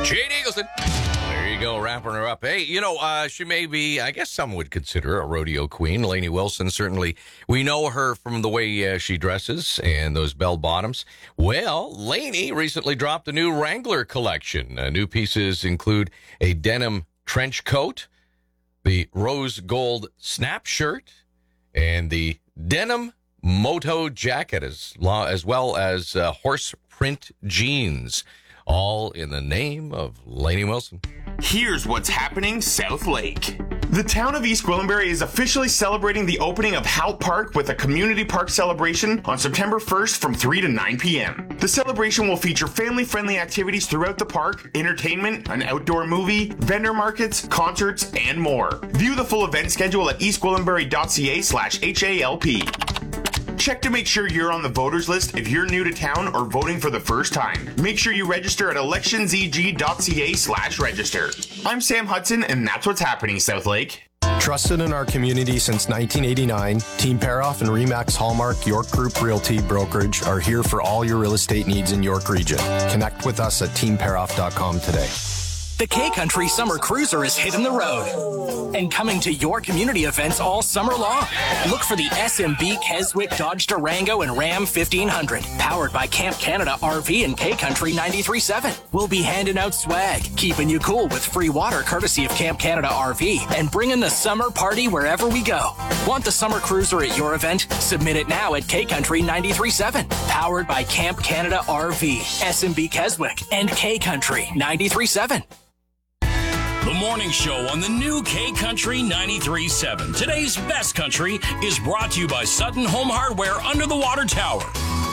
Jade Eagleton. There you go, wrapping her up. Hey, she may be, I guess some would consider a rodeo queen. Lainey Wilson, certainly. We know her from the way she dresses and those bell bottoms. Well, Lainey recently dropped a new Wrangler collection. New pieces include a denim trench coat, the rose gold snap shirt, and the denim moto jacket, as well as horse print jeans. All in the name of Lainey Wilson. Here's what's happening South Lake. The town of East Gwillimbury is officially celebrating the opening of Hout Park with a community park celebration on September 1st from 3 to 9 p.m. The celebration will feature family-friendly activities throughout the park, entertainment, an outdoor movie, vendor markets, concerts, and more. View the full event schedule at eastgwillimbury.ca/HALP. Check to make sure you're on the voters list if you're new to town or voting for the first time. Make sure you register at electionzeg.ca/register. I'm Sam Hudson, and that's what's happening, South Lake. Trusted in our community since 1989, Team Paroff and Remax Hallmark York Group Realty Brokerage are here for all your real estate needs in York Region. Connect with us at teamparoff.com today. The K-Country Summer Cruiser is hitting the road and coming to your community events all summer long. Look for the SMB Keswick Dodge Durango and Ram 1500, powered by Camp Canada RV and K-Country 93.7. We'll be handing out swag, keeping you cool with free water courtesy of Camp Canada RV, and bringing the summer party wherever we go. Want the Summer Cruiser at your event? Submit it now at K-Country 93.7, powered by Camp Canada RV, SMB Keswick, and K-Country 93.7. The morning show on the new K-Country 93.7. Today's best country is brought to you by Sutton Home Hardware under the water tower.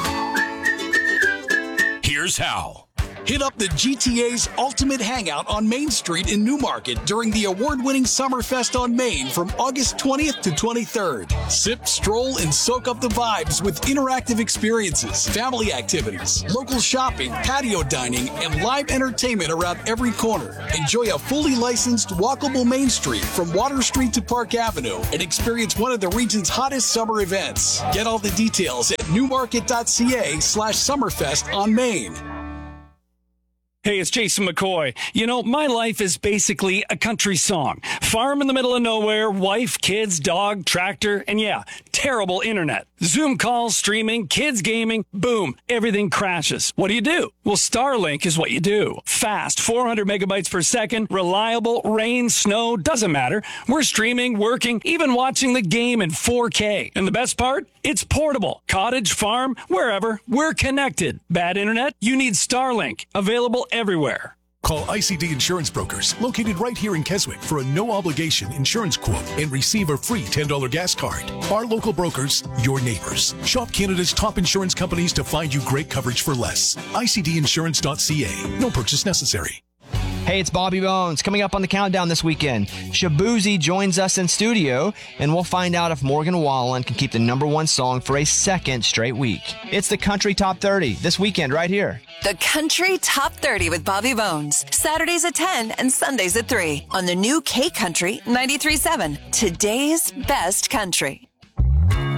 Here's how. Hit up the GTA's Ultimate Hangout on Main Street in Newmarket during the award-winning Summerfest on Main from August 20th to 23rd. Sip, stroll, and soak up the vibes with interactive experiences, family activities, local shopping, patio dining, and live entertainment around every corner. Enjoy a fully licensed, walkable Main Street from Water Street to Park Avenue and experience one of the region's hottest summer events. Get all the details at newmarket.ca/Summerfest on Main. Hey, it's Jason McCoy. My life is basically a country song. Farm in the middle of nowhere, wife, kids, dog, tractor, and terrible internet. Zoom calls, streaming, kids gaming, boom, everything crashes. What do? Well, Starlink is what you do. Fast, 400 megabytes per second, reliable, rain, snow, doesn't matter. We're streaming, working, even watching the game in 4K. And the best part? It's portable. Cottage, farm, wherever, we're connected. Bad internet? You need Starlink. Available everywhere. Call ICD Insurance Brokers, located right here in Keswick, for a no-obligation insurance quote and receive a free $10 gas card. Our local brokers, your neighbors. Shop Canada's top insurance companies to find you great coverage for less. ICDinsurance.ca. No purchase necessary. Hey, it's Bobby Bones. Coming up on the countdown this weekend, Shabuzi joins us in studio, and we'll find out if Morgan Wallen can keep the #1 song for a second straight week. It's the Country Top 30 this weekend right here. The Country Top 30 with Bobby Bones. Saturdays at 10 and Sundays at 3 on the new K-Country 93.7. Today's best country.